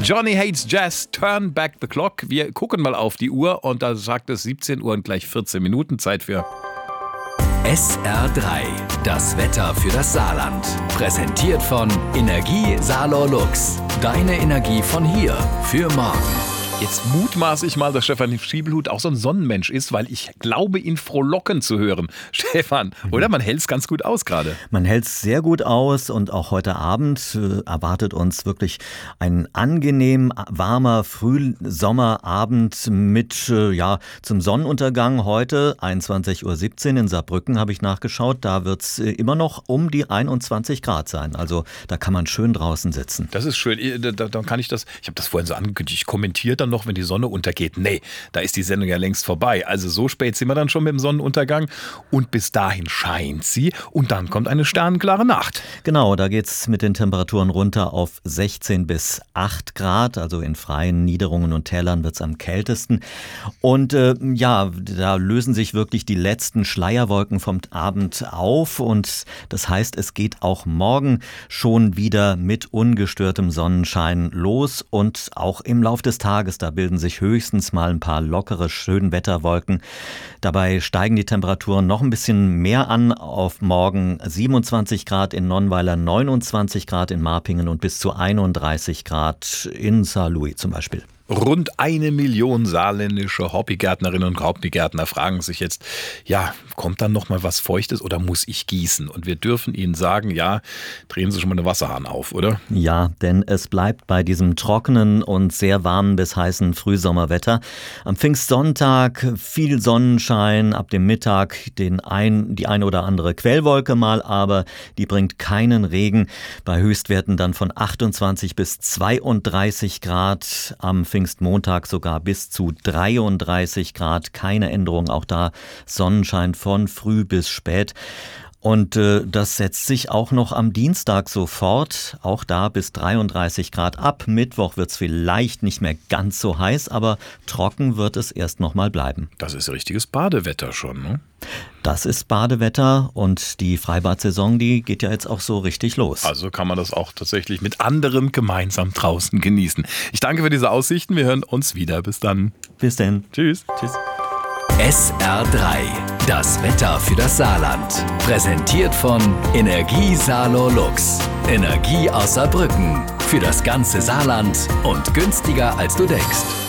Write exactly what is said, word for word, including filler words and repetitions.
Johnny Hates Jazz, Turn Back the Clock. Wir gucken mal auf die Uhr und da sagt es siebzehn Uhr und gleich vierzehn Minuten Zeit für S R drei, das Wetter für das Saarland. Präsentiert von Energie Saarlor Lux. Deine Energie von hier für morgen. Jetzt mutmaße ich mal, dass Stefan Schiebelhut auch so ein Sonnenmensch ist, weil ich glaube, ihn frohlocken zu hören. Stefan, oder? Man hält es ganz gut aus gerade. Man hält es sehr gut aus und auch heute Abend äh, erwartet uns wirklich ein angenehm warmer Frühsommerabend mit, äh, ja, zum Sonnenuntergang heute, einundzwanzig Uhr siebzehn in Saarbrücken habe ich nachgeschaut. Da wird es äh, immer noch um die einundzwanzig Grad sein. Also da kann man schön draußen sitzen. Das ist schön. Dann da kann ich das, ich habe das vorhin so angekündigt, ich kommentiere dann noch, wenn die Sonne untergeht. Nee, da ist die Sendung ja längst vorbei. Also so spät sind wir dann schon mit dem Sonnenuntergang und bis dahin scheint sie und dann kommt eine sternenklare Nacht. Genau, da geht es mit den Temperaturen runter auf sechzehn bis acht Grad, also in freien Niederungen und Tälern wird es am kältesten. Und äh, ja, da lösen sich wirklich die letzten Schleierwolken vom Abend auf und das heißt, es geht auch morgen schon wieder mit ungestörtem Sonnenschein los und auch im Lauf des Tages, da bilden sich höchstens mal ein paar lockere Schönwetterwolken. Dabei steigen die Temperaturen noch ein bisschen mehr an, auf morgen siebenundzwanzig Grad in Nonnweiler, neunundzwanzig Grad in Marpingen und bis zu einunddreißig Grad in Saarlouis zum Beispiel. Rund eine Million saarländische Hobbygärtnerinnen und Hobbygärtner fragen sich jetzt, ja, kommt dann noch mal was Feuchtes oder muss ich gießen? Und wir dürfen ihnen sagen, ja, drehen Sie schon mal eine Wasserhahn auf, oder? Ja, denn es bleibt bei diesem trockenen und sehr warmen bis heißen Frühsommerwetter. Am Pfingstsonntag viel Sonnenschein, ab dem Mittag den ein, die eine oder andere Quellwolke mal, aber die bringt keinen Regen. Bei Höchstwerten dann von achtundzwanzig bis zweiunddreißig Grad, am Pfingstmontag sogar bis zu dreiunddreißig Grad, keine Änderung, auch da Sonnenschein von früh bis spät. Und äh, das setzt sich auch noch am Dienstag so fort, auch da bis dreiunddreißig Grad. Ab Mittwoch wird es vielleicht nicht mehr ganz so heiß, aber trocken wird es erst noch mal bleiben. Das ist richtiges Badewetter schon, ne? Das ist Badewetter und die Freibad-Saison, die geht ja jetzt auch so richtig los. Also kann man das auch tatsächlich mit anderen gemeinsam draußen genießen. Ich danke für diese Aussichten. Wir hören uns wieder. Bis dann. Bis dann. Tschüss. Tschüss. S R drei, das Wetter für das Saarland. Präsentiert von Energie Saarlor Lux. Energie aus Saarbrücken. Für das ganze Saarland und günstiger als du denkst.